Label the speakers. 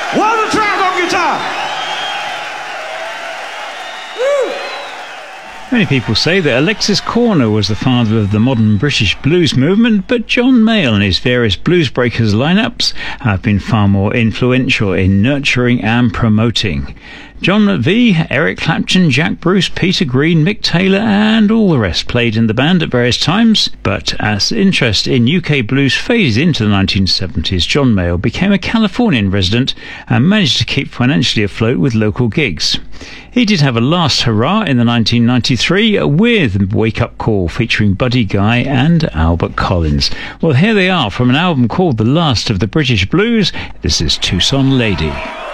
Speaker 1: Walter Trout on guitar. Woo.
Speaker 2: Many people say that Alexis Korner was the father of the modern British blues movement, but John Mayall and his various Blues Breakers lineups have been far more influential in nurturing and promoting. John McVie, Eric Clapton, Jack Bruce, Peter Green, Mick Taylor and all the rest played in the band at various times, but as interest in UK blues faded into the 1970s, John Mayall became a Californian resident and managed to keep financially afloat with local gigs. He did have a last hurrah in the 1993 with Wake Up Call featuring Buddy Guy and Albert Collins. Well, here they are from an album called The Last of the British Blues. This is Tucson Lady.